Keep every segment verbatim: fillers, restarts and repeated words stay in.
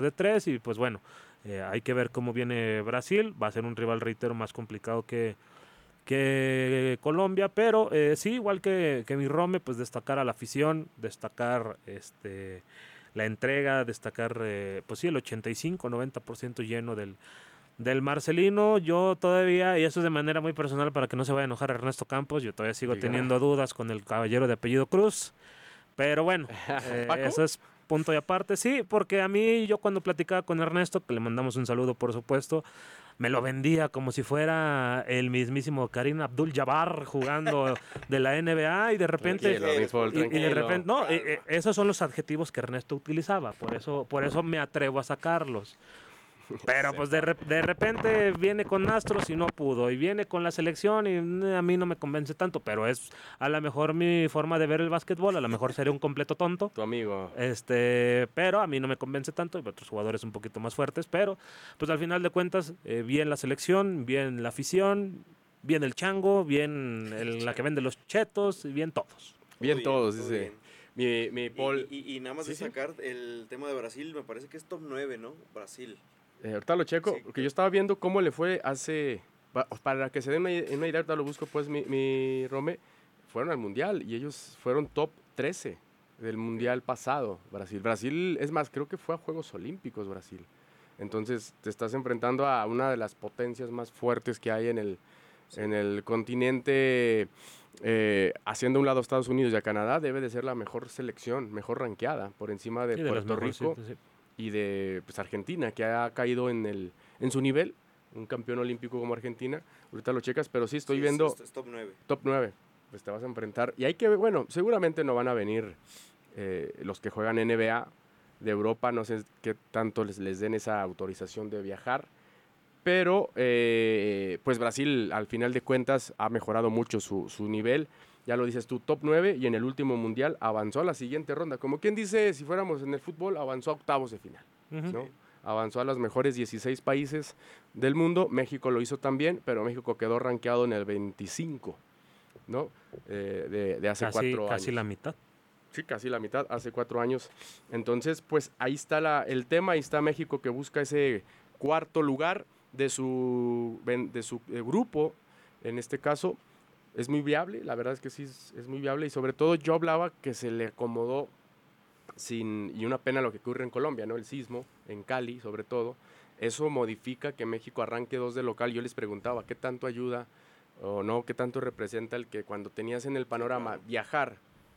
de tres y pues bueno, eh, hay que ver cómo viene Brasil. Va a ser un rival, reitero, más complicado que, que Colombia, pero eh, sí, igual que, que mi Rome, pues destacar a la afición, destacar este la entrega, destacar eh, pues sí, el ochenta y cinco noventa por ciento lleno del, del Marcelino. Yo todavía, y eso es de manera muy personal para que no se vaya a enojar Ernesto Campos, yo todavía sigo Diga. teniendo dudas con el caballero de apellido Cruz, pero bueno, eh, ¿Paco? eso es punto y aparte, sí, porque a mí yo cuando platicaba con Ernesto, que le mandamos un saludo por supuesto, me lo vendía como si fuera el mismísimo Karim Abdul-Jabbar jugando de la N B A y de repente Tranquilo, mi Paul, y, y de tranquilo. repente no, eh, eh, esos son los adjetivos que Ernesto utilizaba, por eso por eso me atrevo a sacarlos. Pero pues de, re- de repente viene con Astros y no pudo, y viene con la selección y eh, a mí no me convence tanto, pero es a lo mejor mi forma de ver el básquetbol, a lo mejor sería un completo tonto. Tu amigo. Este, pero a mí no me convence tanto, y otros jugadores un poquito más fuertes, pero pues al final de cuentas, eh, bien la selección, bien la afición, bien el chango, bien el- la que vende los chetos, y bien todos. Bien bien, todos, todo dice. bien. Mi, mi Paul. Y, y- y nada más Sí, sí. destacar el tema de Brasil, me parece que es top nueve, ¿no? Brasil. Eh, ahorita lo checo, Sí. porque yo estaba viendo cómo le fue hace... pa- Para que se den una, una idea, ahorita lo busco, pues, mi, mi Rome, fueron al Mundial y ellos fueron top trece del Mundial pasado, Brasil. Brasil, es más, creo que fue a Juegos Olímpicos, Brasil. Entonces, te estás enfrentando a una de las potencias más fuertes que hay en el, Sí. en el continente, eh, haciendo a un lado a Estados Unidos y a Canadá, debe de ser la mejor selección, mejor rankeada, por encima de, Sí, de las Puerto mejores, Rico sí, sí. y de pues, Argentina, que ha caído en el en su nivel, un campeón olímpico como Argentina. Ahorita lo checas, pero sí estoy Sí, viendo Es, es top nueve. top nueve. Pues te vas a enfrentar. Y hay que ver, bueno, seguramente no van a venir eh, los que juegan N B A de Europa, no sé qué tanto les, les den esa autorización de viajar. Pero, eh, pues Brasil, al final de cuentas, ha mejorado mucho su, su nivel. Ya lo dices tú, top nueve, y en el último mundial avanzó a la siguiente ronda. Como quien dice, si fuéramos en el fútbol, avanzó a octavos de final, Ujú. ¿no? Avanzó a los mejores dieciséis países del mundo. México lo hizo también, pero México quedó rankeado en el veinticinco, ¿no? Eh, de, de hace Casi, cuatro casi años. la mitad. Sí, casi la mitad, hace cuatro años. Entonces, pues ahí está la, el tema, ahí está México que busca ese cuarto lugar de su, ven- de su eh, grupo, en este caso. Es muy viable, la verdad es que sí, es, es muy viable, y sobre todo yo hablaba que se le acomodó sin, y una pena lo que ocurre en Colombia, ¿no? El sismo, en Cali sobre todo, eso modifica que México arranque dos de local. Yo les preguntaba, ¿qué tanto ayuda o no, qué tanto representa el que cuando tenías en el panorama claro. viajar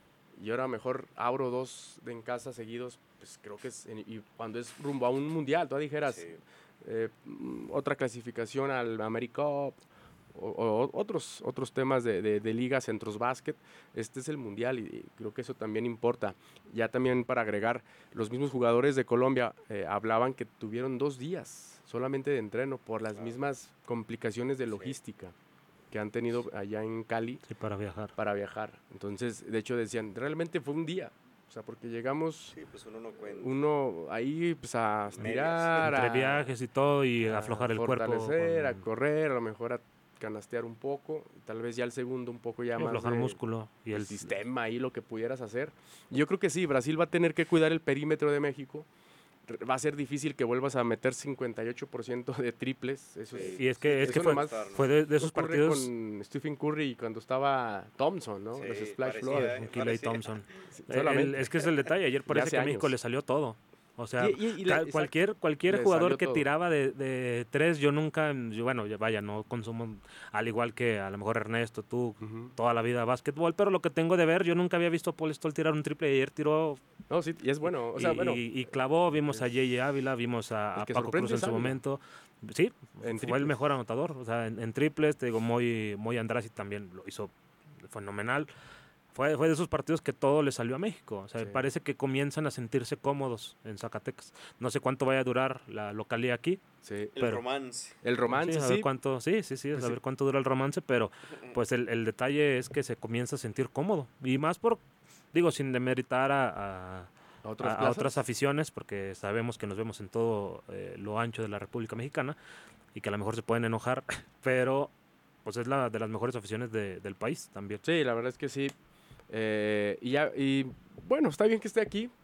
y ahora mejor abro dos de en casa seguidos? Pues creo que es, y cuando es rumbo a un mundial, tú dijeras, Sí. eh, otra clasificación al AmeriCup, o, o otros, otros temas de, de, de ligas, centros básquet, este es el mundial, y, y creo que eso también importa. Ya también para agregar, los mismos jugadores de Colombia eh, hablaban que tuvieron dos días solamente de entreno por las Claro. mismas complicaciones de logística que han tenido allá en Cali Sí, para viajar. para viajar. Entonces, de hecho decían, realmente fue un día, o sea, porque llegamos Sí, pues uno no cuenta. uno ahí pues a Medias. estirar, Entre a, viajes y todo y a aflojar el cuerpo. fortalecer, a Con, correr, a lo mejor a canastear un poco, y tal vez ya el segundo un poco ya sí, más aflojar de, músculo. Y el el sistema ahí, lo que pudieras hacer. Y yo creo que sí, Brasil va a tener que cuidar el perímetro de México. R- Va a ser difícil que vuelvas a meter cincuenta y ocho por ciento de triples. Eso es, Y es que, es eso que fue, nomás fue de, de esos ocurre partidos. con Stephen Curry cuando estaba Thompson, ¿no? Sí, Los Splash parecía, Brothers. ¿eh? Con Clay parecía. Thompson. Sí, El- solamente. es que es el detalle. Ayer parece hace que a México años. le salió todo. O sea, Y- y- y le- ca- exacto. cualquier, cualquier Le jugador salió que todo. tiraba de, de tres, yo nunca, yo, bueno, ya vaya, no consumo, al igual que a lo mejor Ernesto, tú, Ujú. toda la vida básquetbol, pero lo que tengo de ver, yo nunca había visto a Paul Stoll tirar un triple y ayer tiró No, sí, y es bueno. O sea, y, bueno. y- y clavó, vimos a es- J J Ávila, vimos a, el a que Paco sorprende Cruz en es su Ávila. momento. Sí, En fue triples. el mejor anotador. O sea, en, en triples, te digo, muy, muy Andrasi también lo hizo fenomenal. Fue, fue de esos partidos que todo le salió a México. O sea, Sí. parece que comienzan a sentirse cómodos en Zacatecas. No sé cuánto vaya a durar la localía aquí. Sí. El pero- romance. El romance, sí, a sí. ver cuánto, sí, sí, sí, Pues a sí. ver cuánto dura el romance, pero pues el, el detalle es que se comienza a sentir cómodo. Y más por, digo, sin demeritar a, a, ¿A otras a- a plazas? otras aficiones, porque sabemos que nos vemos en todo eh, lo ancho de la República Mexicana y que a lo mejor se pueden enojar, pero pues es la de las mejores aficiones de- del país también. Sí, la verdad es que sí. Eh, y, ya, y bueno, está bien que esté aquí.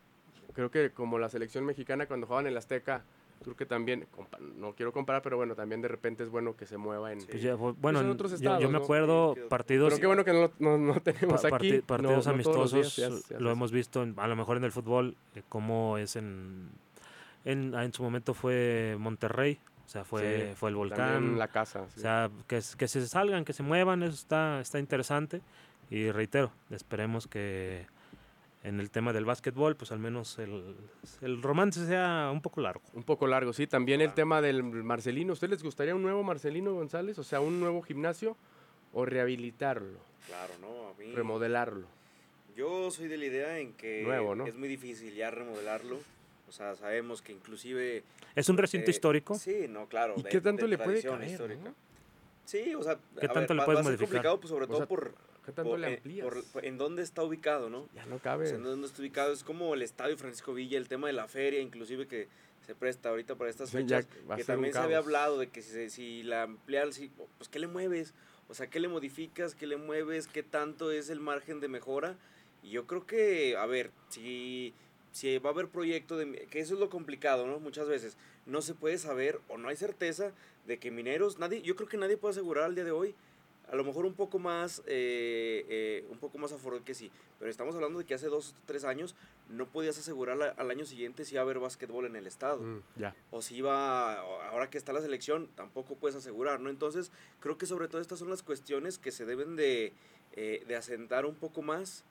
creo que como la selección mexicana cuando jugaban en el Azteca, creo que también, compa- no quiero comparar, pero bueno, también de repente es bueno que se mueva en... Sí. Pues ya, bueno, Pues en otros yo- estados, yo, me ¿no? acuerdo Sí, que- partidos, Pero qué bueno que no, no, no tenemos pa- aquí. parti- partidos no- no todos los amistosos, días se hace- se hace lo eso. hemos visto en- a lo mejor en el fútbol, eh, cómo es en, en, ah, en su momento fue Monterrey, o sea, fue, Sí, fue el También Volcán, la casa. sí. o sea, que, s- que se salgan, que se muevan, eso está, está interesante. Y reitero, esperemos que en el tema del básquetbol, pues al menos el, el romance sea un poco largo. Un poco largo, sí. También el Ah. tema del Marcelino. ¿Usted les gustaría un nuevo Marcelino González? O sea, un nuevo gimnasio o rehabilitarlo, Claro, ¿no? A mí, remodelarlo. yo soy de la idea en que Nuevo, ¿no? es muy difícil ya remodelarlo. O sea, sabemos que inclusive... Es un recinto eh, histórico. Sí, no, claro. ¿Y de- qué tanto de le puede tradición caber, histórica. no? Sí, o sea, ¿Qué a tanto le va- puedes va a ser modificar? complicado, pues sobre O todo sea, por, ¿Qué tanto por, le eh, amplías? por- por- en dónde está ubicado, ¿no? Ya no O cabe. sea, en dónde está ubicado. Es como el Estadio Francisco Villa, el tema de la feria, inclusive que se presta ahorita para estas Sí, fechas, ya va a que ser un también se había caos. hablado de que si, se- si la amplias, si, pues ¿qué le mueves? O sea, ¿qué le modificas? ¿Qué le mueves? ¿Qué tanto es el margen de mejora? Y yo creo que, a ver, si, si va a haber proyecto, de, que eso es lo complicado, ¿no? Muchas veces no se puede saber o no hay certeza de que Mineros, nadie, yo creo que nadie puede asegurar al día de hoy. A lo mejor un poco más, eh, eh, un poco más a favor que sí, pero estamos hablando de que hace dos o tres años no podías asegurar la- al año siguiente si iba a haber básquetbol en el estado, Mm, ya. o si iba, ahora que está la selección, tampoco puedes asegurar, ¿no? Entonces, creo que sobre todo estas son las cuestiones que se deben de, eh, de asentar un poco más,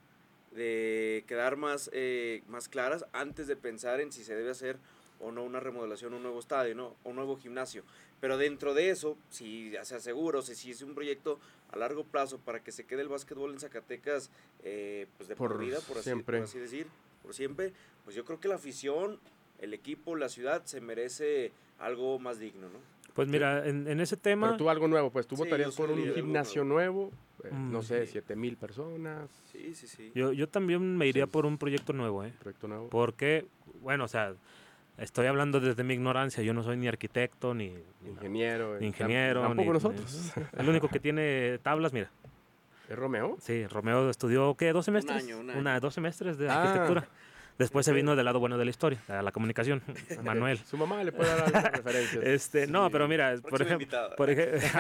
de quedar más, eh, más claras antes de pensar en si se debe hacer o no una remodelación, un nuevo estadio, ¿no? O un nuevo gimnasio. Pero dentro de eso, si ya se asegura, o sea, si es un proyecto a largo plazo para que se quede el básquetbol en Zacatecas, eh, pues de por, Por vida, por así, siempre. por así decir, por siempre, pues yo creo que la afición, el equipo, la ciudad se merece algo más digno, ¿no? Pues mira, en, en ese tema, Pero tú algo nuevo, pues tú Sí, votarías yo soy por un líder de algo gimnasio nuevo, eh, no Mm. sé, siete mil personas, Sí, sí, sí. yo, yo también me iría Sí. por un proyecto nuevo, ¿eh? proyecto nuevo. Porque, bueno, o sea, estoy hablando desde mi ignorancia, yo no soy ni arquitecto, ni, ni Ingeniero. ni eh, ingeniero. Tampoco ni- nosotros. ni- el único que tiene tablas, mira. ¿Es Romeo? Sí, Romeo estudió, ¿qué? ¿Dos semestres? año, un año. Una, dos semestres de Ah. arquitectura. Después se Ok. vino del lado bueno de la historia, a la comunicación, Manuel. Su mamá le puede dar algunas referencias. Este, no, Sí. pero mira, por Próxima ejemplo, invitada. por, ej-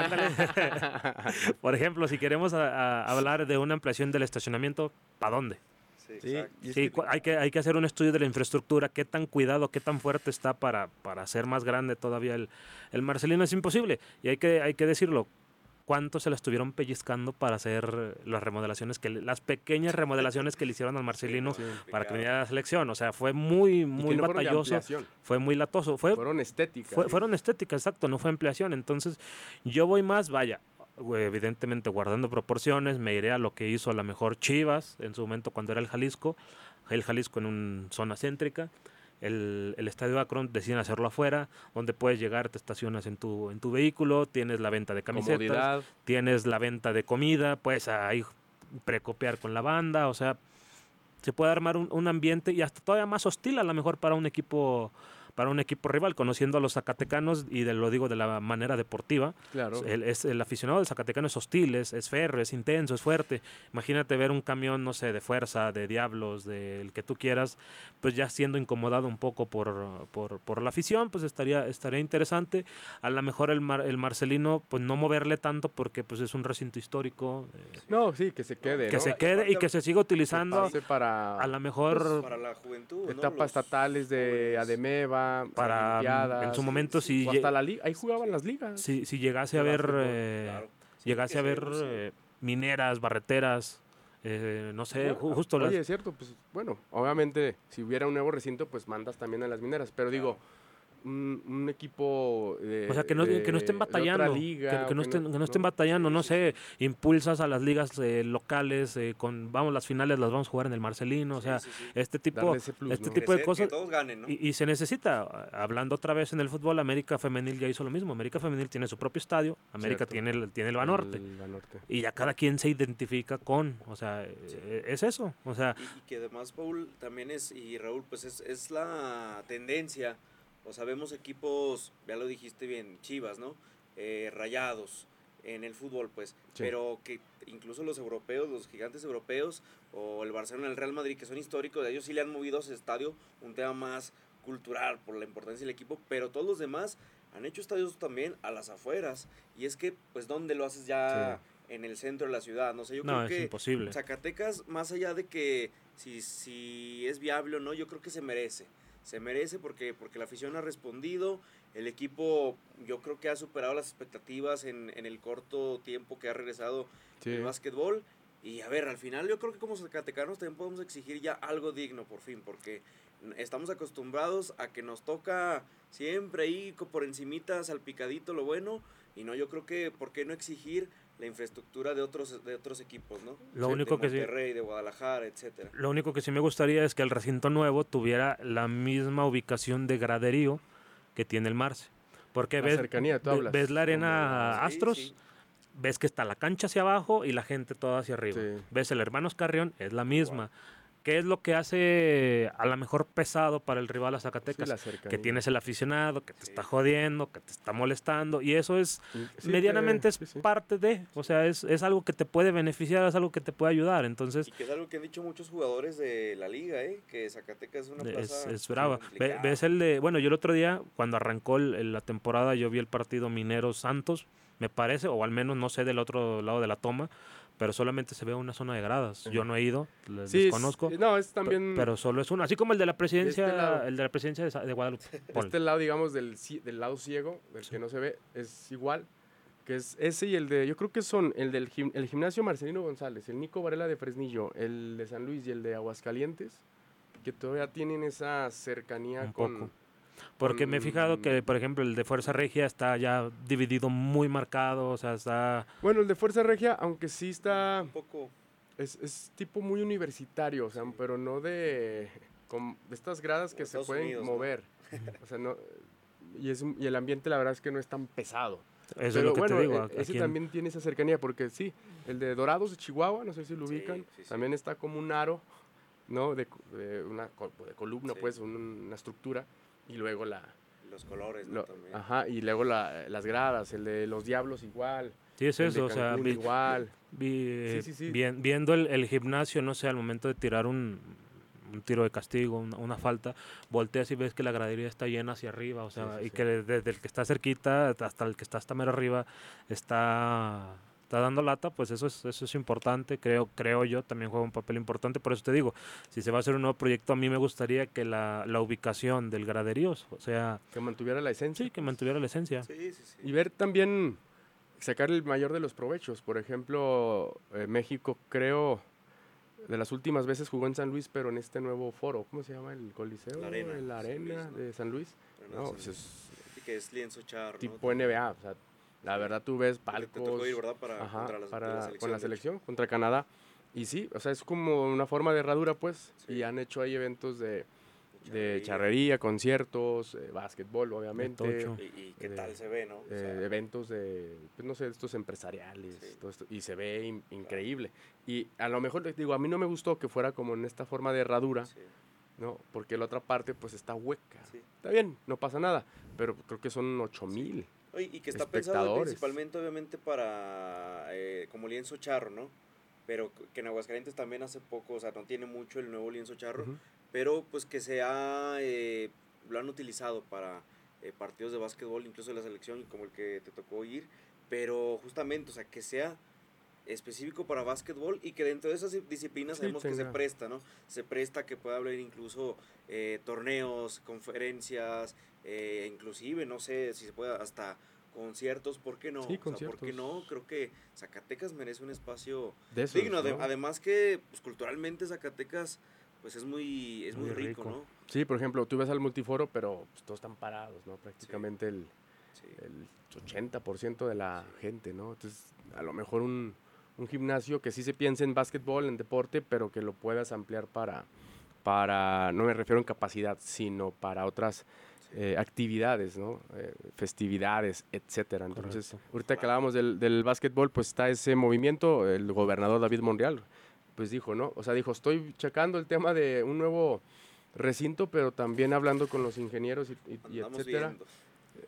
ándale. Por ejemplo, si queremos a- a hablar de una ampliación del estacionamiento, ¿para dónde? Sí, Sí, exacto. y es Sí, que- cu- hay que, hay que hacer un estudio de la infraestructura, qué tan cuidado, qué tan fuerte está para, para hacer más grande todavía el, el Marcelino. Es imposible. Y hay que, hay que decirlo, cuánto se la estuvieron pellizcando para hacer las remodelaciones, que le- las pequeñas remodelaciones que le hicieron al Marcelino Sí, para que complicado. viniera a la selección. O sea, fue muy, y muy que no fueron de batalloso, ampliación, fue muy latoso. Fue, fueron estéticas. fue- fueron estéticas, exacto, no fue ampliación. Entonces, yo voy más, vaya, güey, evidentemente guardando proporciones, me iré a lo que hizo a lo mejor Chivas en su momento cuando era el Jalisco, el Jalisco en una zona céntrica. El, el estadio Akron deciden hacerlo afuera, donde puedes llegar, te estacionas en tu, en tu vehículo, tienes la venta de camisetas, Comodidad. tienes la venta de comida, puedes ahí precopiar con la banda, o sea, se puede armar un, un ambiente y hasta todavía más hostil a lo mejor para un equipo para un equipo rival, conociendo a los zacatecanos y de, lo digo de la manera deportiva. Claro. El, es, el aficionado del Zacatecano es hostil, es, es férreo, es intenso, es fuerte. Imagínate ver un camión, no sé, de fuerza, de diablos, del que tú quieras, pues ya siendo incomodado un poco por, por, por la afición, pues estaría, estaría interesante. A lo mejor el, Mar- el Marcelino, pues no moverle tanto porque pues es un recinto histórico, eh, No, sí, que se quede, que ¿no? se quede y que se siga utilizando Pase para a lo mejor Pues, para la juventud, ¿no? etapas Los estatales de jóvenes. Ademeva, Para, Olimpiadas, en su momento, si, o lle- hasta la liga, ahí jugaban las ligas. si, si llegase de a ver básquetbol, eh, Claro. Sí, llegase que a se ver use. eh, mineras, barreteras, eh, no sé, ju- Bueno, justo las- Oye, es cierto, pues bueno, obviamente si hubiera un nuevo recinto, pues mandas también a las mineras, pero digo, un, un equipo de, o sea, que no, de- que no estén de otra batallando, liga, que, o que no estén, que no estén batallando, Sí, no sí, sé, impulsas a las ligas eh, locales, eh, con, vamos, las finales las vamos a jugar en el Marcelino, o Sí, sea, sí, sí. este tipo, darle ese plus, este ¿no? tipo de Crecer, cosas, que todos ganen, ¿no? y, y se necesita, a- hablando otra vez en el fútbol, América Femenil ya hizo lo mismo, América Femenil tiene su propio estadio, América Cierto. tiene el, tiene el Banorte, El Banorte. y ya cada quien se identifica con, o sea, eh, es eso, o sea, Y, y que además, Paul, también es, y Raúl, pues es, es la tendencia. O sea, vemos equipos, ya lo dijiste bien, Chivas, ¿no? Eh, Rayados, en el fútbol, pues, Sí. pero que incluso los europeos, los gigantes europeos, o el Barcelona, el Real Madrid, que son históricos, ellos sí le han movido a ese estadio un tema más cultural por la importancia del equipo, pero todos los demás han hecho estadios también a las afueras, y es que, pues, ¿dónde lo haces ya en el centro de la ciudad? No sé, yo No, creo es que imposible. Zacatecas, más allá de que si, si es viable o no, yo creo que se merece. Se merece porque, porque la afición ha respondido, el equipo yo creo que ha superado las expectativas en, en el corto tiempo que ha regresado Sí. el básquetbol. Y a ver, al final yo creo que como zacatecanos también podemos exigir ya algo digno por fin, porque estamos acostumbrados a que nos toca siempre ahí co- por encimita, salpicadito lo bueno, y no, yo creo que ¿por qué no exigir la infraestructura de otros, de otros equipos, ¿no? Lo Sí, único de que sí- Monterrey, de Guadalajara, etcétera. Lo único que sí me gustaría es que el recinto nuevo tuviera la misma ubicación de graderío que tiene el Marce. Porque La ves, cercanía, tú ve- hablas, ves la arena Sí, Astros, sí. ves que está la cancha hacia abajo y la gente toda hacia arriba. Sí. Ves el Hermanos Carrión, es la misma. ¿Qué es lo que hace a lo mejor pesado para el rival a Sí, Zacatecas? la cercanía. Que tienes el aficionado, que te Sí. está jodiendo, que te está molestando, y eso es Sí, medianamente te- sí, es sí. parte de, o sea, es, es algo que te puede beneficiar, es algo que te puede ayudar, entonces Y que es algo que han dicho muchos jugadores de la liga, ¿eh? Que Zacatecas es una es, plaza es brava. Ve- complicada. ves el de, bueno, yo el otro día, cuando arrancó el- el- la temporada, yo vi el partido Mineros Santos, me parece, o al menos no sé del otro lado de la toma, pero solamente se ve una zona de gradas. Yo no he ido, les Sí, es- desconozco. no, es pe- también pero solo es uno, así como el de la presidencia, lado. el de la presidencia de, Sa- de Guadalupe. ponle. este lado, digamos, del, ci- del lado ciego, del que no se ve, es igual, que es ese y el de, yo creo que son el del gim- el gimnasio Marcelino González, el Nico Varela de Fresnillo, el de San Luis y el de Aguascalientes, que todavía tienen esa cercanía Un con... poco. Porque me he fijado que, con- por ejemplo, el de Fuerza Regia está ya dividido muy marcado, o sea, está... Bueno, el de Fuerza Regia, aunque sí está... Un poco. Es, es tipo muy universitario, o sea, Sí. pero no de, com- de estas gradas que Como se Estados pueden Unidos, ¿no? mover. O sea, no, y, es, un- y el ambiente la verdad es que no es tan pesado. Eso Pero es lo que bueno, te digo. e- a- ese aquí en- también tiene esa cercanía, porque sí, el de Dorados de Chihuahua, no sé si lo Sí, ubican, sí, sí. también está como un aro, ¿no? De, co- de una co- de columna, Sí. pues, un- una estructura, y luego la... Los colores, ¿no? lo- También. ajá, y luego la- las gradas, el de los Diablos igual, Sí, es el de eso, o sea, Cancún vi- igual. vi- Sí, sí, sí. vien- viendo el, el gimnasio, no sé, al momento de tirar un, un tiro de castigo, una, una falta, volteas y ves que la gradería está llena hacia arriba, o sea, Sí, sí, y sí. que desde el que está cerquita hasta el que está hasta mero arriba está, está dando lata, pues eso es, eso es importante, creo, creo yo, también juega un papel importante, por eso te digo, si se va a hacer un nuevo proyecto, a mí me gustaría que la, la ubicación del graderío, o sea, Que mantuviera la esencia. sí, que mantuviera la esencia. Sí, sí, sí. Y ver también, sacar el mayor de los provechos. Por ejemplo, eh, México, creo, de las últimas veces jugó en San Luis, pero en este nuevo foro. ¿Cómo se llama? ¿El Coliseo? La Arena, ¿El San Arena Luis, ¿no? de San Luis? Pero No, no, pues sí, es sí, que es lienzo charro, ¿no? tipo N B A. O sea, la Sí. verdad tú ves Porque palcos. te tocó ir, ¿verdad? Para, ajá, contra las- para- la con selección, la de selección, contra Canadá. Y sí, o sea, es como una forma de herradura, pues. Sí. Y han hecho ahí eventos de, hecho. de charrería, conciertos, eh, básquetbol, obviamente. tocho. ¿Y, y qué Eh, tal se ve, no? O eh, sea, eventos de, pues no sé, estos empresariales, Sí. todo esto, y se ve in- increíble. Y a lo mejor, les digo, a mí no me gustó que fuera como en esta forma de herradura, sí, ¿no? Porque la otra parte, pues, está hueca. sí. Está bien, no pasa nada, pero creo que son ocho mil. Oye, y que está pensado espectadores. principalmente, obviamente, para eh, como lienzo charro, ¿no? Pero que en Aguascalientes también hace poco, o sea, no tiene mucho el nuevo lienzo charro, Ujú. pero pues que se ha, eh, lo han utilizado para eh, partidos de básquetbol, incluso de la selección, como el que te tocó ir, pero justamente, o sea, que sea específico para básquetbol y que dentro de esas disciplinas Sí, sabemos que se tenga. presta, ¿no? Se presta que pueda haber incluso eh, torneos, conferencias, eh, inclusive, no sé, si se puede hasta conciertos, ¿por qué no? Sí, O sea, ¿por qué conciertos. no? Creo que Zacatecas merece un espacio De esos, digno, ade- ¿no? además que pues, culturalmente Zacatecas pues es muy, es muy, Muy rico, rico. ¿no? Sí, por ejemplo, tú ves al multiforo, pero pues, todos están parados, ¿no? Prácticamente el, Sí. el ochenta por ciento de la gente, ¿no? Entonces, a lo mejor un, un gimnasio que sí se piense en básquetbol, en deporte, pero que lo puedas ampliar para, para no me refiero en capacidad, sino para otras eh, actividades, ¿no? Eh, festividades, etcétera. Entonces, Correcto. ahorita que hablábamos del, del básquetbol, pues está ese movimiento, el gobernador David Monreal, pues dijo, ¿no? O sea, dijo, estoy checando el tema de un nuevo recinto, pero también hablando con los ingenieros y, y- y Andamos etcétera. viendo.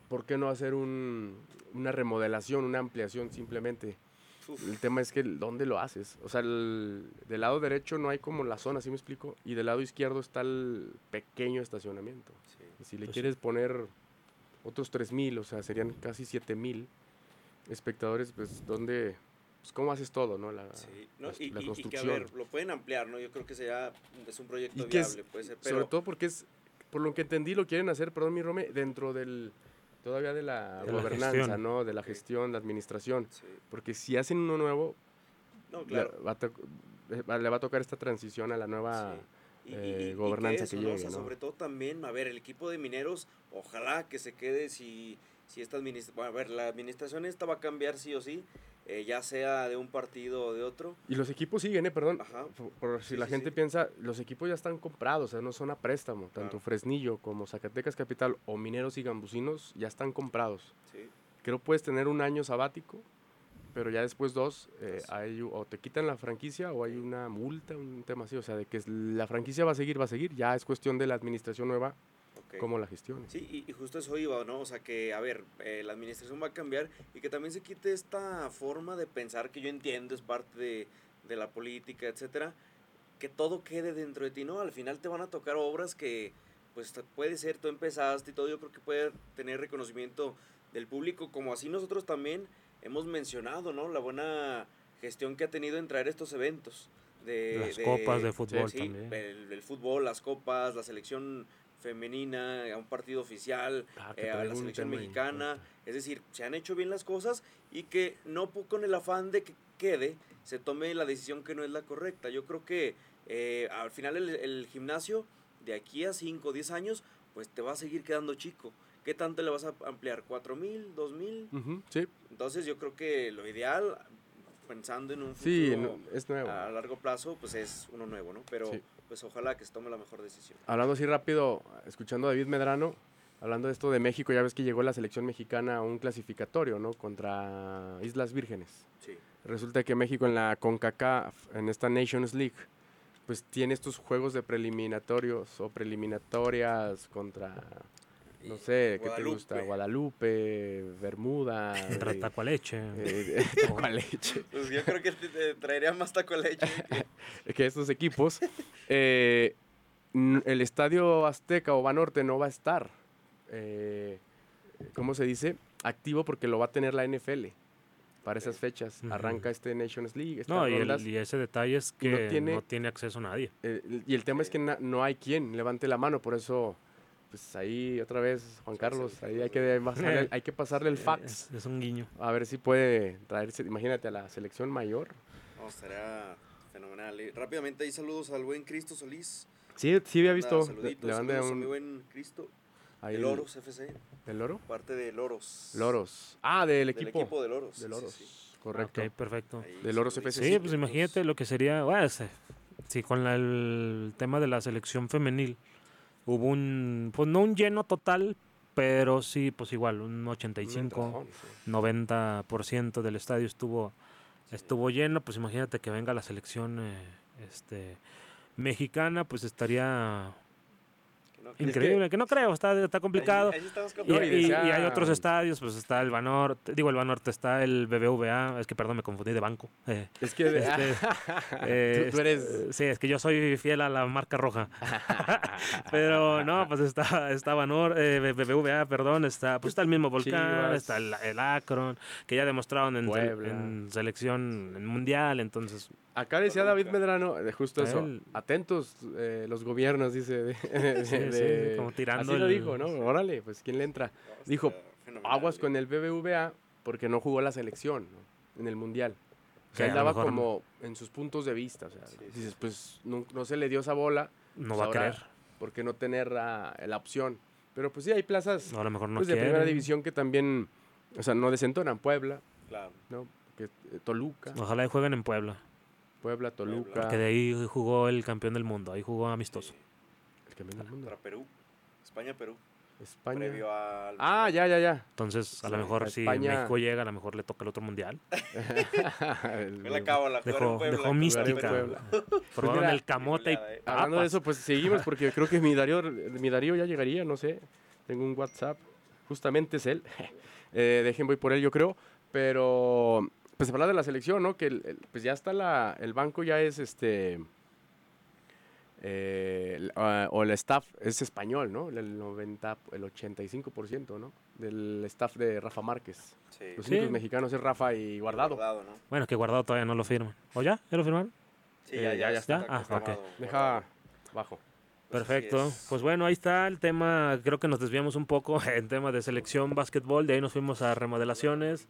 ¿por qué no hacer un, una remodelación, una ampliación simplemente? Uf. El tema es que ¿dónde lo haces? O sea, el, del lado derecho no hay como la zona, ¿sí me explico? Y del lado izquierdo está el pequeño estacionamiento. Sí. Y si le Pues quieres poner otros tres mil, o sea, serían casi siete mil espectadores, pues ¿dónde? Pues ¿cómo haces todo, no? La, Sí, ¿no? la, Y, la y- y construcción. que a ver, lo pueden ampliar, ¿no? Yo creo que sea, es un proyecto Y que es- viable, puede ser, pero Sobre todo porque es, por lo que entendí, lo quieren hacer, perdón, mi Rome, dentro del, todavía de la De la gobernanza, gestión. ¿no? De la Ok. gestión, la administración. sí. Porque si hacen uno nuevo, No, le, claro. va a to- eh, va- le va a tocar esta transición a la nueva Sí. Y, y- eh, y- y gobernanza eso, que ¿no? O llegue, sea, ¿no? sobre todo también, a ver, el equipo de Mineros, ojalá que se quede si, si esta administración, bueno, a ver, la administración esta va a cambiar sí o sí, eh, ya sea de un partido o de otro. Y los equipos siguen, ¿eh? Perdón, Ajá. por, por si Sí, la sí, gente sí. piensa, los equipos ya están comprados, o sea, no son a préstamo. Tanto Claro. Fresnillo como Zacatecas Capital o Mineros y Gambusinos ya están comprados. Sí. Creo puedes tener un año sabático, pero ya después dos, eh, Pues- hay, o te quitan la franquicia o hay una multa, un tema así. O sea, de que es- la franquicia va a seguir, va a seguir. Ya es cuestión de la administración nueva, Ok. cómo la gestione. Sí, y, y justo eso iba, ¿no? O sea, que, a ver, eh, la administración va a cambiar y que también se quite esta forma de pensar que yo entiendo, es parte de, de la política, etcétera, que todo quede dentro de ti, ¿no? Al final te van a tocar obras que, pues, te- puede ser, tú empezaste y todo, yo creo que puede tener reconocimiento del público, como así nosotros también hemos mencionado, ¿no? La buena gestión que ha tenido en traer estos eventos. De, Las copas de fútbol sí, también. El, el fútbol, las copas, la selección femenina, a un partido oficial, Ah, que eh, a traigo la un selección tema ahí, mexicana. ahorita. Es decir, se han hecho bien las cosas y que no po- con el afán de que quede, se tome la decisión que no es la correcta. Yo creo que eh, al final el, el gimnasio, de aquí a cinco o diez años, pues te va a seguir quedando chico. ¿Qué tanto le vas a ampliar? ¿cuatro mil? ¿dos mil? Ujú, sí, Entonces yo creo que lo ideal, pensando en un futuro sí, no, es nuevo. a largo plazo, pues es uno nuevo, ¿no? Pero Sí. pues ojalá que se tome la mejor decisión. Hablando así rápido, escuchando a David Medrano, hablando de esto de México, ya ves que llegó la selección mexicana a un clasificatorio, ¿no? Contra Islas Vírgenes. Sí. Resulta que México en la CONCACAF, en esta Nations League, pues tiene estos juegos de preliminatorios o preliminatorias contra, no sé, ¿qué te gusta? Guadalupe, Bermuda. Contra eh, Tacualeche. eh, Tacualeche. Pues yo creo que te, te traería más taco de leche. que- Que estos equipos, eh, n- el Estadio Azteca o Banorte no va a estar, eh, ¿cómo se dice? Activo porque lo va a tener la N F L para esas fechas. Ujú. Arranca este Nations League, estas No, y, rondas, el, y ese detalle es y no que no tiene- tiene, acceso nadie. eh, y el tema es que na- no hay quien levante la mano, por eso, pues ahí otra vez, Juan Sí, Carlos, sí, ahí sí, hay sí. que, pasarle, hay que pasarle el Eh, fax, Es, es un guiño. a ver si puede traerse, imagínate, a la selección mayor. No, estaría fenomenal. Y rápidamente ahí saludos al buen Cristo Solís. Sí, sí había Anda, visto, le, saluditos, le mandé saludos a un... mi buen Cristo. ahí De el- Loros F C, ¿El Loro? parte de Loros. Loros. Ah, del Del equipo. equipo de Loros. De sí, Loros, sí, sí. correcto. Ok, perfecto. Ahí, De Loros saluditos. F C. Sí, pues imagínate lo que sería, bueno, ese- sí, con la- el tema de la selección femenil, hubo un, pues no un lleno total, pero sí, pues igual, un ochenta y Un cinco, entradón, sí. noventa por ciento del estadio estuvo, estuvo lleno, pues imagínate que venga la selección eh, este, mexicana, pues estaría Que no, que- increíble, que, no creo, está, está complicado. Ahí, ahí estamos Y, complicado. No, y y- decía- y hay otros estadios, pues está el Banorte, digo el Banorte, está el B B V A, es que perdón, me confundí de banco. eh, Es que de- este, eh, tú, tú eres... este, sí, es que yo soy fiel a la marca roja. Pero no, pues está, está Banor, eh, B B V A, perdón, está, pues está el mismo Volcán, Chivas. está el, el Akron, que ya demostraron en, sele- Puebla. en selección en mundial, entonces Acá decía David Medrano, de justo eso, Él- atentos eh, los gobiernos, dice. de- de- Sí, sí, de- como tirando así lo el- dijo, ¿no? Órale, pues ¿quién le entra? No, está Dijo, fenomenal, Aguas eh. con el B B V A porque no jugó la selección, ¿no? En el Mundial. O sea, Sí, él a lo daba mejor como en sus puntos de vista. O sea, Sí, sí, dices, sí. pues no, no se le dio esa bola. no pues va a ahora, querer. ¿por qué no tener la, la opción? Pero pues sí, hay plazas No, a lo mejor no pues, de quiere. primera división que también, o sea, no desentonan. Puebla, Claro. ¿no? Que, eh, Toluca, Ojalá y jueguen en Puebla, Puebla, Toluca. que de ahí jugó el campeón del mundo, ahí jugó amistoso. El campeón del mundo. Contra Perú. España-Perú. España. Previo al... Ah, ya, ya, ya. Entonces, a Sí, lo mejor a si España- México llega, a lo mejor le toca el otro mundial. El- Fue la cábala, jugar en Dejó, Puebla, dejó jugar en mística. Puebla. Probaron mira, el camote y goleada, eh. Hablando de papas. eso, pues seguimos porque creo que mi Darío, mi Darío ya llegaría, no sé. Tengo un WhatsApp. justamente es él. eh, dejen, voy por él, yo creo. Pero, pues hablar de la selección, ¿no? Que el, el, pues ya está la, el banco ya es este... Eh, el, uh, o el staff es español, ¿no? El noventa, el ochenta y cinco por ciento, ¿no? Del staff de Rafa Márquez. Sí. Los Sí. únicos mexicanos es Rafa y Guardado. Guardado, ¿no? Bueno, que Guardado todavía no lo firman. ¿O ya? ¿Ya lo firmaron? Sí, Eh, ya, ya, ya está. está. Ah, confirmado, ok. Deja Guardado. bajo. Pues así Perfecto. es. Pues bueno, ahí está el tema. Creo que nos desviamos un poco en tema de selección básquetbol. De ahí nos fuimos a remodelaciones.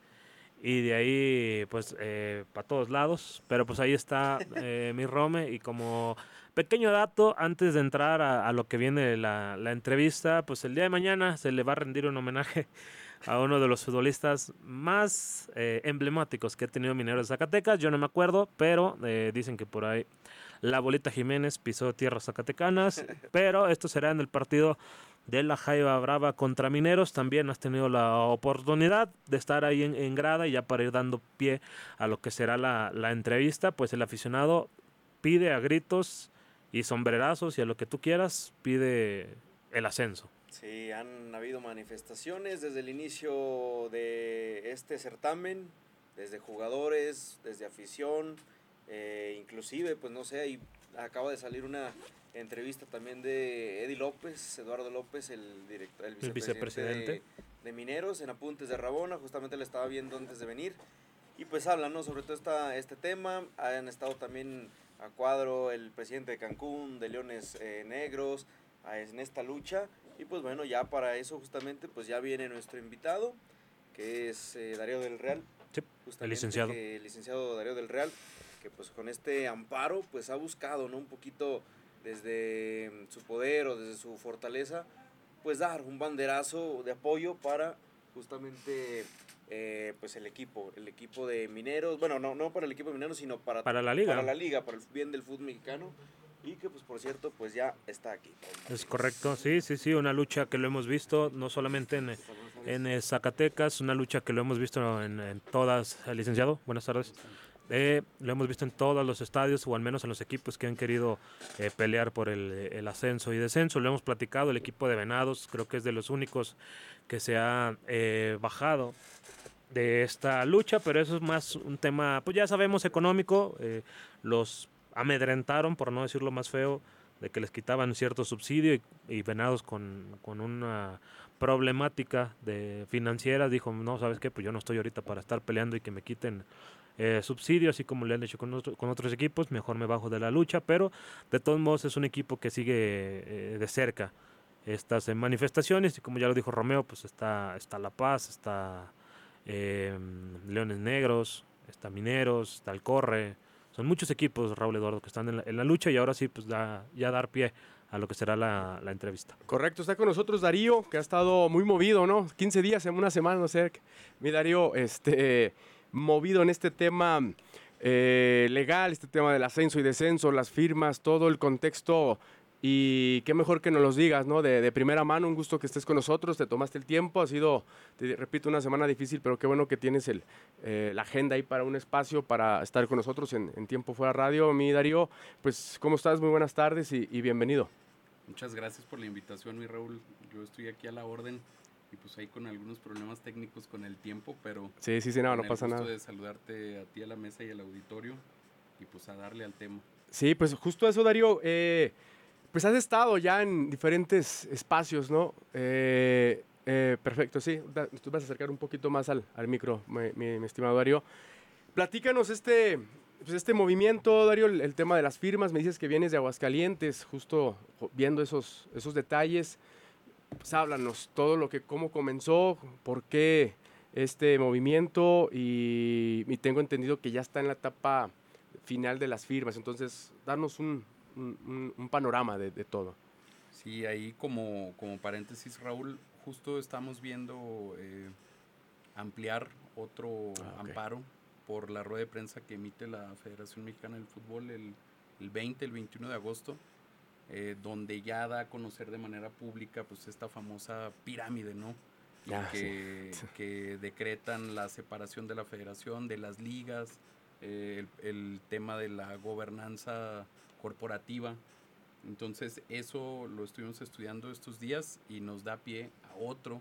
Y de ahí, pues, eh, para todos lados. Pero pues ahí está eh, mi Rome. Y como pequeño dato, antes de entrar a, a lo que viene la, la entrevista, pues el día de mañana se le va a rendir un homenaje a uno de los futbolistas más eh, emblemáticos que ha tenido Mineros de Zacatecas. Yo no me acuerdo, pero eh, dicen que por ahí la Bolita Jiménez pisó tierras zacatecanas. Pero esto será en el partido de la Jaiba Brava contra Mineros. También has tenido la oportunidad de estar ahí en, en grada, y ya para ir dando pie a lo que será la, la entrevista, pues el aficionado pide a gritos y sombrerazos y a lo que tú quieras, pide el ascenso. Sí, han habido manifestaciones desde el inicio de este certamen, desde jugadores, desde afición, eh, inclusive, pues no sé, ahí acaba de salir una entrevista también de Eddie López, Eduardo López, el director, el vicepresidente, vicepresidente. De, de Mineros, en Apuntes de Rabona, justamente le estaba viendo antes de venir, y pues hablan, ¿no?, sobre todo esta, este tema. Han estado también a cuadro el presidente de Cancún, de Leones eh, Negros, a, en esta lucha. Y pues bueno, ya para eso justamente pues ya viene nuestro invitado, que es eh, Darío del Real. Sí, Justamente el licenciado. Que, el licenciado Darío del Real, que pues con este amparo pues ha buscado, ¿no?, un poquito desde su poder o desde su fortaleza, pues dar un banderazo de apoyo para justamente eh, pues el equipo, el equipo de Mineros, bueno, no, no para el equipo de Mineros, sino para, Para la liga. para la liga, para el bien del fútbol mexicano. Y que, pues, por cierto, pues ya está aquí. Es correcto, sí, sí, sí, una lucha que lo hemos visto, no solamente en, en eh, Zacatecas, una lucha que lo hemos visto en, en todas, el licenciado, buenas tardes, eh, lo hemos visto en todos los estadios, o al menos en los equipos que han querido eh, pelear por el, el ascenso y descenso. Lo hemos platicado, el equipo de Venados creo que es de los únicos que se ha eh, bajado de esta lucha, pero eso es más un tema, pues ya sabemos, económico. Eh, los amedrentaron, por no decirlo más feo, de que les quitaban cierto subsidio, y, y Venados con, con una problemática de financiera dijo, no, ¿sabes qué? Pues yo no estoy ahorita para estar peleando y que me quiten eh, subsidio, así como le han hecho con, otro, con otros equipos, mejor me bajo de la lucha. Pero de todos modos es un equipo que sigue eh, de cerca estas eh, manifestaciones, y como ya lo dijo Romeo, pues está, está La Paz, está eh, Leones Negros, está Mineros, está el Corre. Son muchos equipos, Raúl Eduardo, que están en la, en la lucha, y ahora sí, pues da, ya dar pie a lo que será la, la entrevista. Correcto, está con nosotros Darío, que ha estado muy movido, ¿no? quince días, en una semana, no sé. Mi Darío, este, movido en este tema eh, legal, este tema del ascenso y descenso, las firmas, todo el contexto. Y qué mejor que nos los digas, ¿no? De, de primera mano, un gusto que estés con nosotros, te tomaste el tiempo, ha sido, te repito, una semana difícil, pero qué bueno que tienes el, eh, la agenda ahí para un espacio, para estar con nosotros en, en Tiempo Fuera Radio. Mi Darío, pues, ¿cómo estás? Muy buenas tardes y, y bienvenido. Muchas gracias por la invitación, mi Raúl. Yo estoy aquí a la orden y pues ahí con algunos problemas técnicos con el tiempo, pero... Sí, sí, sí, no, no pasa nada. Con el gusto de saludarte a ti, a la mesa y al auditorio, y pues a darle al tema. Sí, pues justo eso, Darío. Eh, Pues has estado ya en diferentes espacios, ¿no? Eh, eh, perfecto, sí. Tú vas a acercar un poquito más al, al micro, mi, mi, mi estimado Darío. Platícanos este, pues este movimiento, Darío, el, el tema de las firmas. Me dices que vienes de Aguascalientes, justo viendo esos, esos detalles. Pues háblanos todo lo que, cómo comenzó, por qué este movimiento, y, y tengo entendido que ya está en la etapa final de las firmas. Entonces, darnos un... Un, un panorama de, de todo. Sí, ahí como, como paréntesis, Raúl, justo estamos viendo eh, ampliar otro ah, okay. amparo por la rueda de prensa que emite la Federación Mexicana del Fútbol el, el veinte, el veintiuno de agosto, eh, donde ya da a conocer de manera pública pues esta famosa pirámide, ¿no? Ah, que, sí. que decretan la separación de la federación, de las ligas, eh, el, el tema de la gobernanza corporativa. Entonces eso lo estuvimos estudiando estos días y nos da pie a otro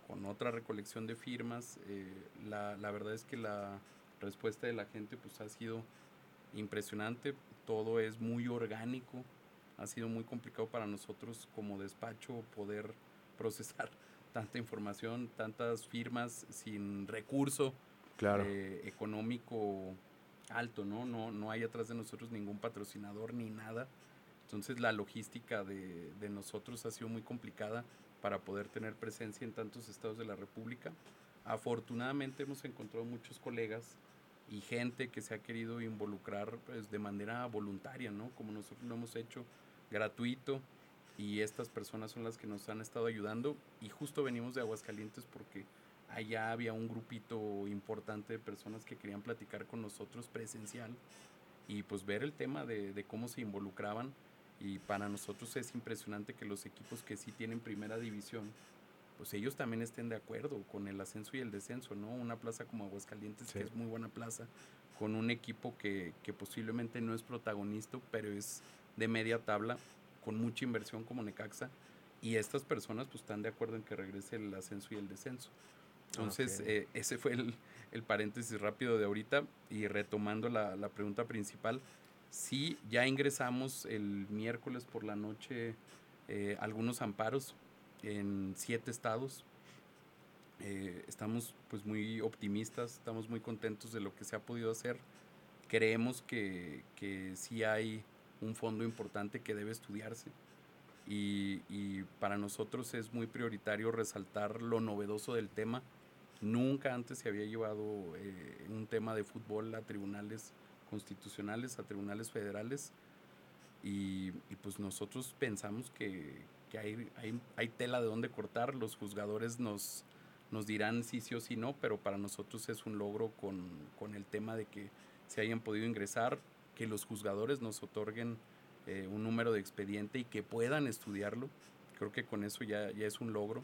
con otra recolección de firmas. Eh, la, la verdad es que la respuesta de la gente pues ha sido impresionante, todo es muy orgánico, ha sido muy complicado para nosotros como despacho poder procesar tanta información, tantas firmas sin recurso claro. eh, económico alto, ¿no? ¿no? No hay atrás de nosotros ningún patrocinador ni nada. Entonces la logística de, de nosotros ha sido muy complicada para poder tener presencia en tantos estados de la República. Afortunadamente hemos encontrado muchos colegas y gente que se ha querido involucrar pues, de manera voluntaria, ¿no? Como nosotros lo hemos hecho, gratuito, y estas personas son las que nos han estado ayudando, y justo venimos de Aguascalientes porque allá había un grupito importante de personas que querían platicar con nosotros presencial y pues ver el tema de, de cómo se involucraban, y para nosotros es impresionante que los equipos que sí tienen primera división pues ellos también estén de acuerdo con el ascenso y el descenso, ¿no? Una plaza como Aguascalientes, sí, que es muy buena plaza, con un equipo que, que posiblemente no es protagonista, pero es de media tabla, con mucha inversión como Necaxa, y estas personas pues están de acuerdo en que regrese el ascenso y el descenso. Entonces, okay. eh, ese fue el, el paréntesis rápido de ahorita, y retomando la, la pregunta principal, sí, ya ingresamos el miércoles por la noche eh, algunos amparos en siete estados. Eh, estamos pues muy optimistas, estamos muy contentos de lo que se ha podido hacer. Creemos que, que sí hay un fondo importante que debe estudiarse, y, y para nosotros es muy prioritario resaltar lo novedoso del tema. Nunca antes se había llevado eh, un tema de fútbol a tribunales constitucionales, a tribunales federales, y, y pues nosotros pensamos que, que hay, hay, hay tela de dónde cortar. Los juzgadores nos, nos dirán si sí o si no, pero para nosotros es un logro con, con el tema de que se hayan podido ingresar, que los juzgadores nos otorguen eh, un número de expediente y que puedan estudiarlo. Creo que con eso ya, ya es un logro,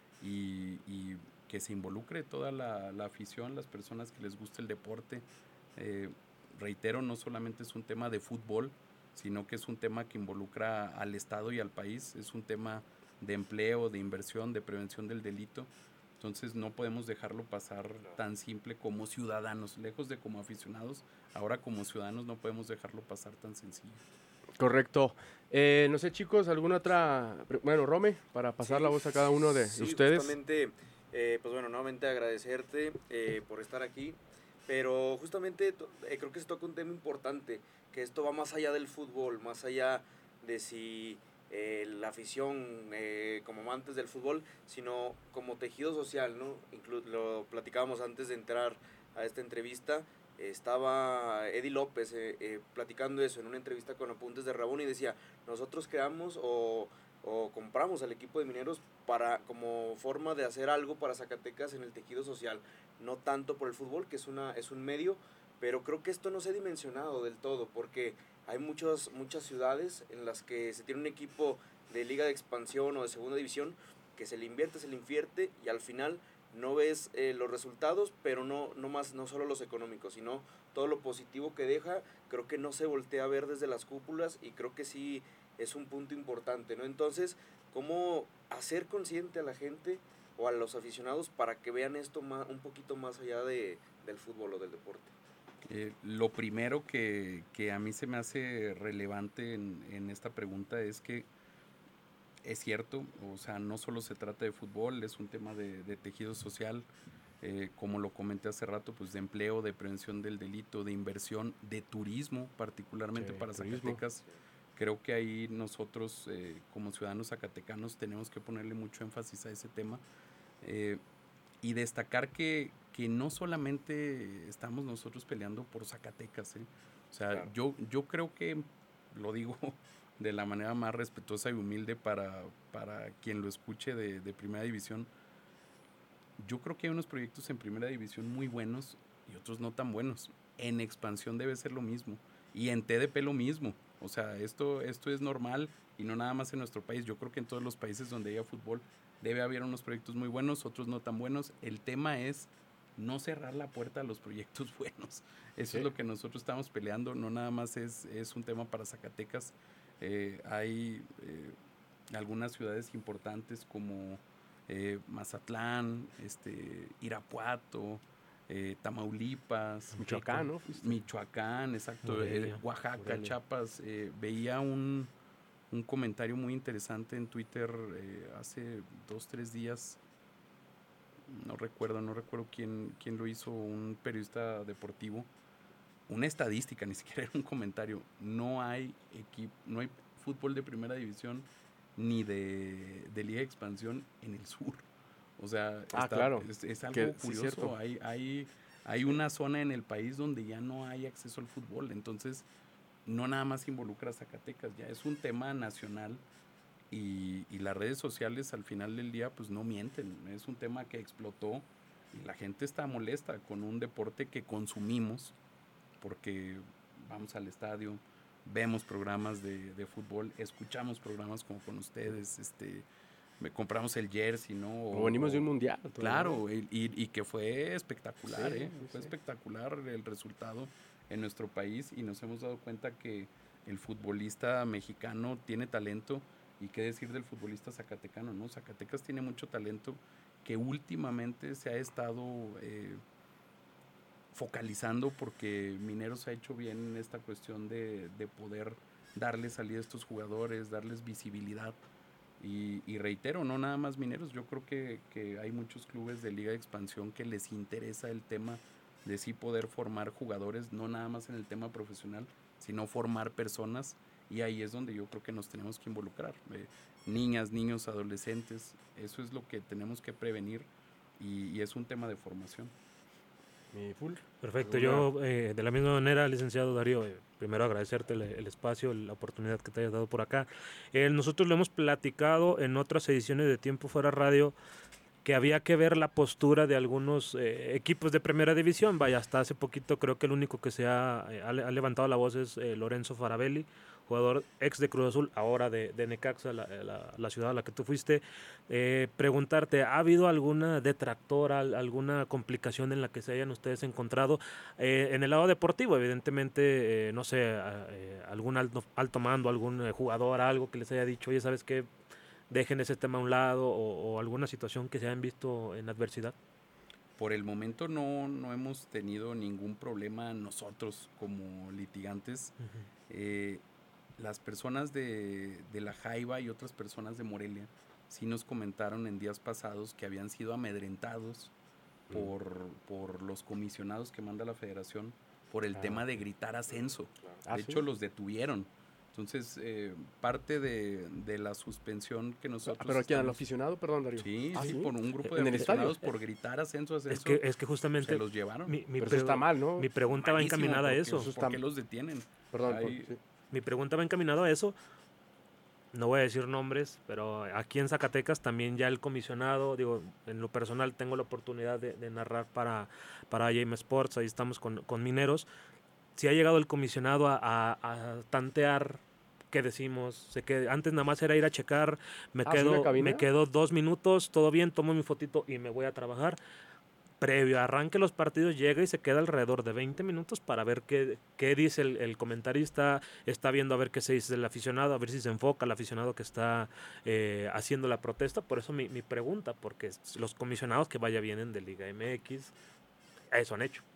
y, y que se involucre toda la, la afición, las personas que les gusta el deporte. Eh, reitero, no solamente es un tema de fútbol, sino que es un tema que involucra al Estado y al país, es un tema de empleo, de inversión, de prevención del delito. Entonces no podemos dejarlo pasar tan simple como ciudadanos, lejos de como aficionados, ahora como ciudadanos no podemos dejarlo pasar tan sencillo. Correcto. Eh, no sé, chicos, ¿alguna otra? Bueno, Rome, para pasar sí, la voz a cada uno de sí, ustedes. Justamente, eh, pues bueno, nuevamente agradecerte eh, por estar aquí, pero justamente eh, creo que se toca un tema importante, que esto va más allá del fútbol, más allá de si eh, la afición eh, como amantes del fútbol, sino como tejido social, ¿no? Inclu- lo platicábamos antes de entrar a esta entrevista. Estaba Eddie López eh, eh, platicando eso en una entrevista con Apuntes de Rabón, y decía, nosotros creamos o, o compramos al equipo de Mineros para, como forma de hacer algo para Zacatecas en el tejido social, no tanto por el fútbol, que es, una, es un medio, pero creo que esto no se ha dimensionado del todo, porque hay muchos, muchas ciudades en las que se tiene un equipo de liga de expansión o de segunda división, que se le invierte, se le invierte, y al final no ves eh, los resultados, pero no, no, más, no solo los económicos, sino todo lo positivo que deja. Creo que no se voltea a ver desde las cúpulas, y creo que sí es un punto importante, ¿no? Entonces, ¿cómo hacer consciente a la gente o a los aficionados para que vean esto más, un poquito más allá de, del fútbol o del deporte? Eh, lo primero que, que a mí se me hace relevante en, en esta pregunta es que es cierto, o sea, no solo se trata de fútbol, es un tema de, de tejido social, eh, como lo comenté hace rato, pues de empleo, de prevención del delito, de inversión, de turismo, particularmente sí, para turismo. Zacatecas. Creo que ahí nosotros, eh, como ciudadanos zacatecanos, tenemos que ponerle mucho énfasis a ese tema, eh, y destacar que, que no solamente estamos nosotros peleando por Zacatecas, ¿eh? O sea, claro. yo, yo creo que, lo digo de la manera más respetuosa y humilde para, para quien lo escuche de, de Primera División, yo creo que hay unos proyectos en Primera División muy buenos y otros no tan buenos. En expansión debe ser lo mismo, y en T D P lo mismo. O sea, esto, esto es normal, y no nada más en nuestro país. Yo creo que en todos los países donde haya fútbol debe haber unos proyectos muy buenos, otros no tan buenos. El tema es no cerrar la puerta a los proyectos buenos. Eso sí. Es lo que nosotros estamos peleando. No nada más es, es un tema para Zacatecas. Eh, hay eh, algunas ciudades importantes como eh, Mazatlán, este, Irapuato, eh, Tamaulipas, Michoacán, ¿no? ¿Fuiste? Michoacán, exacto, Morelia, eh, Oaxaca, Morelia. Chiapas. Eh, veía un, un comentario muy interesante en Twitter eh, hace dos, tres días. No recuerdo, no recuerdo quién, quién lo hizo, un periodista deportivo. Una estadística, ni siquiera era un comentario. No hay equipo, no hay fútbol de primera división ni de, de Liga de Expansión en el sur. O sea, Ah, está- claro. es, es algo Que sí, curioso. cierto. hay, hay, hay una zona en el país donde ya no hay acceso al fútbol. Entonces, no nada más involucra a Zacatecas, ya es un tema nacional. Y, y las redes sociales al final del día pues no mienten, es un tema que explotó y la gente está molesta con un deporte que consumimos porque vamos al estadio, vemos programas de, de fútbol, escuchamos programas como con ustedes, este, me- compramos el jersey, ¿no? O venimos de un mundial. todo, Claro, ¿no? y, y- y que fue espectacular, Sí, ¿eh? sí, Fue sí. espectacular el resultado en nuestro país y nos hemos dado cuenta que el futbolista mexicano tiene talento y qué decir del futbolista zacatecano, ¿no? Zacatecas tiene mucho talento que últimamente se ha estado eh, focalizando porque Mineros ha hecho bien en esta cuestión de, de poder darle salida a estos jugadores, darles visibilidad. Y, y reitero, no nada más Mineros, yo creo que, que hay muchos clubes de Liga de Expansión que les interesa el tema de sí poder formar jugadores, no nada más en el tema profesional, sino formar personas, y ahí es donde yo creo que nos tenemos que involucrar. Eh, niñas, niños, adolescentes, eso es lo que tenemos que prevenir y, y es un tema de formación. Mi full. Perfecto, ¿Alguna- yo eh, de la misma manera, licenciado Darío, eh, primero agradecerte el, el espacio, la oportunidad que te hayas dado por acá. Eh, nosotros lo hemos platicado en otras ediciones de Tiempo Fuera Radio, que había que ver la postura de algunos eh, equipos de primera división. Vaya, hasta hace poquito creo que el único que se ha, eh, ha, le- ha levantado la voz es eh, Lorenzo Farabelli, jugador ex de Cruz Azul, ahora de, de Necaxa, la, la- la ciudad a la que tú fuiste. Eh, preguntarte, ¿ha habido alguna detractora, al- alguna complicación en la que se hayan ustedes encontrado? Eh, en el lado deportivo, evidentemente, eh, no sé, a- eh, algún alto, alto mando, algún eh, jugador, algo que les haya dicho, oye, ¿sabes qué? Dejen ese tema a un lado, o, o alguna situación que se hayan visto en adversidad. Por el momento no, no hemos tenido ningún problema nosotros como litigantes. Eh, las personas de, de La Jaiba y otras personas de Morelia sí nos comentaron en días pasados que habían sido amedrentados por, por los comisionados que manda la federación por el Ah, tema de ok. gritar ascenso. Ah, De ¿sí? hecho, los detuvieron. Entonces, eh, parte de, de la suspensión que nosotros... Ah, pero aquí al estamos- aficionado, perdón, Darío. Sí, Ah, sí, por un grupo de ¿En el estadio? aficionados por gritar ascenso, ascenso. Es que, es que justamente se los llevaron. mi, mi Pero eso está pregu- mal, ¿no? mi pregunta va Malísimo, encaminada a porque, eso. Eso está- ¿por qué los detienen? Perdón, por- Hay- sí. Mi pregunta va encaminada a eso. No voy a decir nombres, pero aquí en Zacatecas también ya el comisionado, digo, en lo personal tengo la oportunidad de, de narrar para, para J M Sports, ahí estamos con, con Mineros. Si ha llegado el comisionado a, a- a tantear qué decimos, sé que antes nada más era ir a checar, me Ah, ¿sí, una quedo, cabina? me quedo dos minutos, todo bien, tomo mi fotito y me voy a trabajar. Previo a arranque los partidos llega y se queda alrededor de veinte minutos para ver qué, qué dice el, el comentarista, está viendo a ver qué se dice el aficionado, a ver si se enfoca el aficionado que está eh, haciendo la protesta. Por eso mi, mi pregunta, porque los comisionados que vaya vienen de Liga M X, eso han hecho.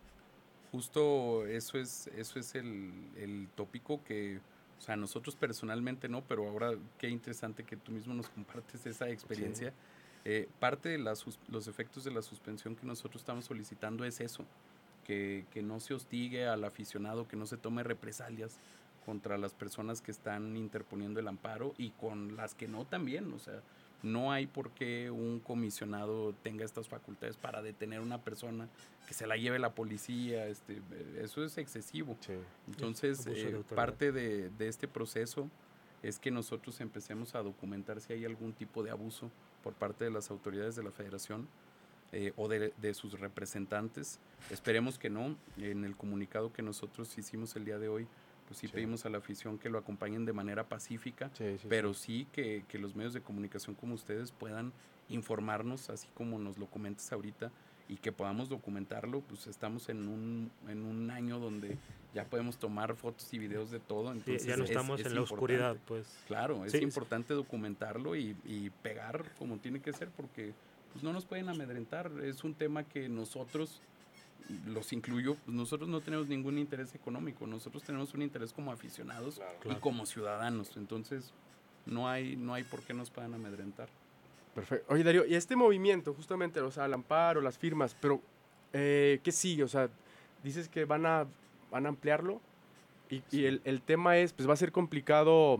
Justo eso es, eso es el, el tópico que, o sea, nosotros personalmente no, pero ahora qué interesante que tú mismo nos compartes esa experiencia. Eh, parte de la sus- los efectos de la suspensión que nosotros estamos solicitando es eso, que, que no se hostigue al aficionado, que no se tome represalias contra las personas que están interponiendo el amparo y con las que no también, o sea, no hay por qué un comisionado tenga estas facultades para detener a una persona, que se la lleve la policía, este, eh, eso es excesivo. Sí. Es Entonces, abuso de eh, autoridad. parte de, de este proceso es que nosotros empecemos a documentar si hay algún tipo de abuso por parte de las autoridades de la federación eh, o de, de sus representantes. Esperemos que no. En el comunicado que nosotros hicimos el día de hoy, pues sí, Sí. pedimos a la afición que lo acompañen de manera pacífica, Sí, sí, pero sí. sí que, que los medios de comunicación como ustedes puedan informarnos, así como nos lo comentas ahorita, y que podamos documentarlo. Pues estamos en un, en un año donde ya podemos tomar fotos y videos de todo, Sí, entonces ya no es- estamos es en la importante. oscuridad, pues. Claro, es Sí, sí. importante documentarlo y, y pegar como tiene que ser, porque pues no nos pueden amedrentar. Es un tema que nosotros, los incluyo, pues nosotros no tenemos ningún interés económico, nosotros tenemos un interés como aficionados claro, claro. y como ciudadanos, entonces no hay, no hay por qué nos puedan amedrentar. Perfecto. Oye, Darío, y este movimiento, justamente, o sea, el amparo, las firmas, pero eh, ¿qué sigue? O sea, dices que van a, van a ampliarlo y, sí. y el, el tema es, pues va a ser complicado,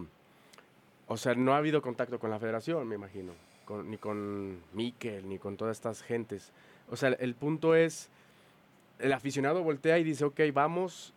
o sea, no ha habido contacto con la federación, me imagino, con, ni con Miquel, ni con todas estas gentes. O sea, el punto es, el aficionado voltea y dice, ok, vamos,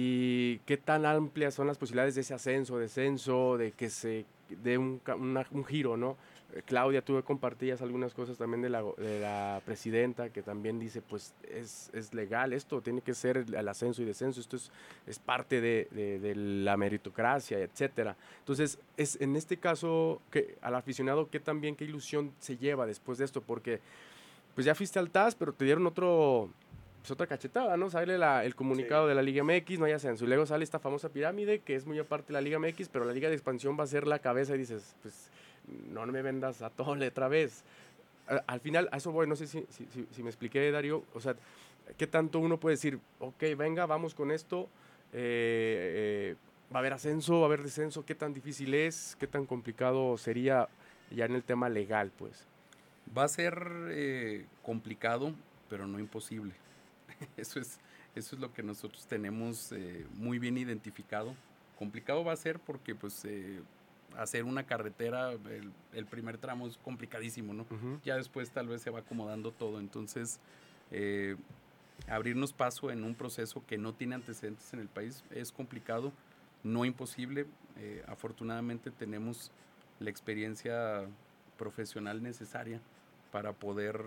y qué tan amplias son las posibilidades de ese ascenso, descenso, de que se dé un, una, un giro, ¿no? Eh, Claudia, tú compartías algunas cosas también de la, de la presidenta, que también dice, pues, es, es legal esto, tiene que ser el, el ascenso y descenso, esto es, es parte de, de, de la meritocracia, etcétera. Entonces, es en este caso, que al aficionado, ¿qué también, qué ilusión se lleva después de esto? Porque, pues, ya fuiste al T A S, pero te dieron otro... pues otra cachetada, ¿no? Sale la, el comunicado sí. de la Liga M X, no hay ascenso. Y luego sale esta famosa pirámide, que es muy aparte de la Liga M X, pero la Liga de Expansión va a ser la cabeza y dices, pues, no me vendas a Tole otra vez. A, al final, a eso voy, no sé si, si, si, si me expliqué, Darío, o sea, ¿qué tanto uno puede decir, ok, venga, vamos con esto, eh, eh, va a haber ascenso, va a haber descenso, qué tan difícil es, qué tan complicado sería ya en el tema legal, pues? Va a ser eh, complicado, pero no imposible. Eso es, eso es lo que nosotros tenemos eh, muy bien identificado. Complicado va a ser porque pues eh, hacer una carretera, el, el primer tramo es complicadísimo, ¿no? Uh-huh. Ya después tal vez se va acomodando todo. Entonces, eh, abrirnos paso en un proceso que no tiene antecedentes en el país es complicado, no imposible. Eh, afortunadamente tenemos la experiencia profesional necesaria para poder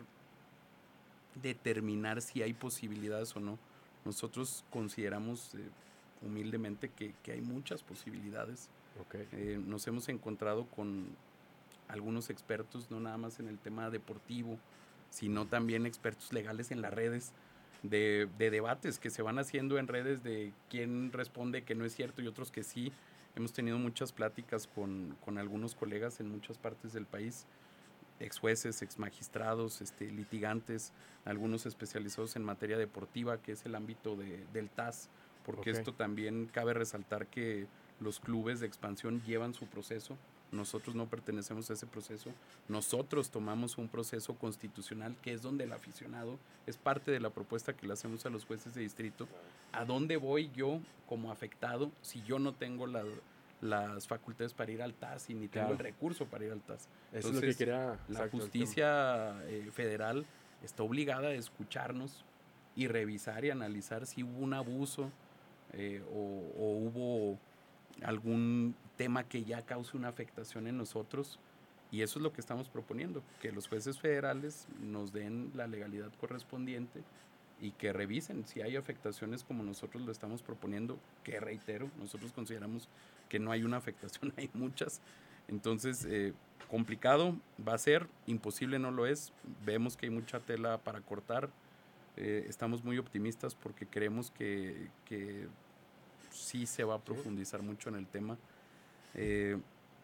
determinar si hay posibilidades o no. Nosotros consideramos eh, humildemente que, que hay muchas posibilidades. Okay. Eh, nos hemos encontrado con algunos expertos, no nada más en el tema deportivo, sino también expertos legales en las redes, de, de debates que se van haciendo en redes de quién responde que no es cierto y otros que sí. Hemos tenido muchas pláticas con, con algunos colegas en muchas partes del país, ex jueces, ex magistrados, este, litigantes, algunos especializados en materia deportiva, que es el ámbito de, del T A S, porque okay. esto también cabe resaltar que los clubes de expansión llevan su proceso, nosotros no pertenecemos a ese proceso, nosotros tomamos un proceso constitucional que es donde el aficionado es parte de la propuesta que le hacemos a los jueces de distrito. ¿A dónde voy yo como afectado si yo no tengo la... las facultades para ir al T A S y ni tengo claro. el recurso para ir al T A S? Eso Entonces, es lo que quería, la exacto, justicia eh, federal está obligada a escucharnos y revisar y analizar si hubo un abuso eh, o, o hubo algún tema que ya cause una afectación en nosotros, y eso es lo que estamos proponiendo, que los jueces federales nos den la legalidad correspondiente y que revisen si hay afectaciones como nosotros lo estamos proponiendo, que reitero, nosotros consideramos que no hay una afectación, hay muchas. Entonces, eh, complicado va a ser, imposible no lo es, vemos que hay mucha tela para cortar, eh, estamos muy optimistas porque creemos que, que sí se va a profundizar mucho en el tema. Eh,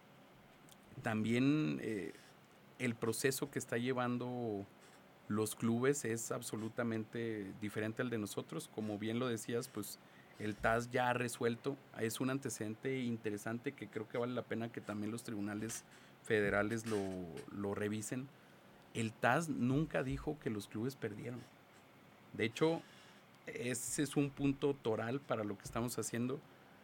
también eh, el proceso que está llevando los clubes es absolutamente diferente al de nosotros. Como bien lo decías, pues el T A S ya ha resuelto, es un antecedente interesante que creo que vale la pena que también los tribunales federales lo, lo revisen. El T A S nunca dijo que los clubes perdieron. De hecho, ese es un punto toral para lo que estamos haciendo.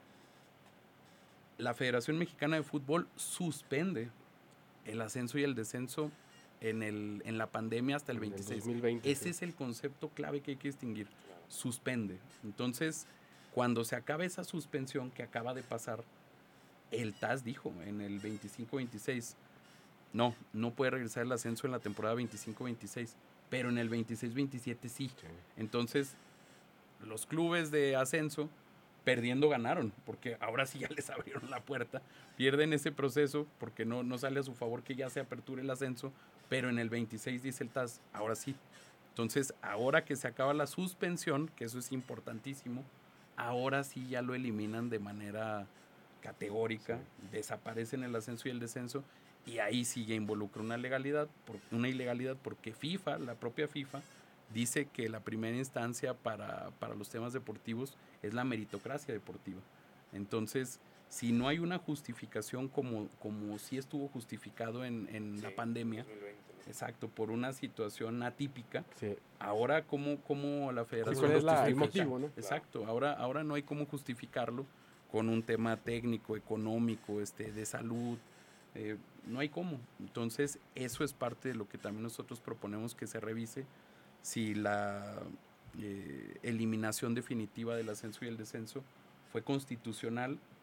La Federación Mexicana de Fútbol suspende el ascenso y el descenso en, el, en la pandemia hasta el veintiséis. En el dos mil veinte, Ese sí. es el concepto clave que hay que distinguir. Suspende. Entonces, cuando se acabe esa suspensión que acaba de pasar, el T A S dijo en el veinticinco veintiséis, no, no puede regresar el ascenso en la temporada veinticinco veintiséis, pero en el veintiséis veintisiete sí. sí. Entonces, los clubes de ascenso perdiendo ganaron, porque ahora sí ya les abrieron la puerta, pierden ese proceso porque no, no sale a su favor que ya se aperture el ascenso, pero en el veintiséis dice el T A S, ahora sí. Entonces, ahora que se acaba la suspensión, que eso es importantísimo, ahora sí ya lo eliminan de manera categórica, sí. Desaparecen el ascenso y el descenso, y ahí sí ya involucra una legalidad, por, una ilegalidad, porque FIFA, la propia FIFA, dice que la primera instancia para, para los temas deportivos es la meritocracia deportiva. Entonces, si no hay una justificación como, como sí estuvo justificado en, en sí, la pandemia, dos mil veinte, ¿no? Exacto, por una situación atípica, sí. Ahora cómo, cómo la federación... ¿Cuál es la, el motivo, no? Exacto, ahora, ahora no hay cómo justificarlo con un tema técnico, económico, este, de salud, eh, no hay cómo. Entonces, eso es parte de lo que también nosotros proponemos que se revise, si la eh, eliminación definitiva del ascenso y el descenso fue constitucional